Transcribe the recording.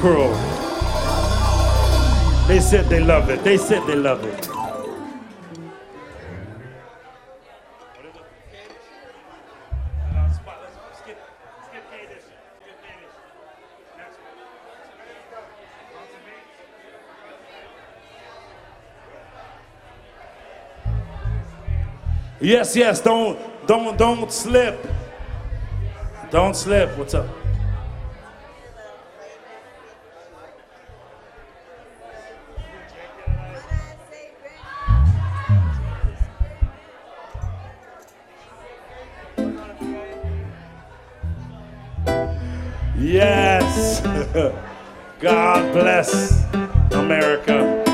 crew. They said they love it. They said they love it. Yes, yes, don't slip. Don't slip. What's up? Yes. God bless America.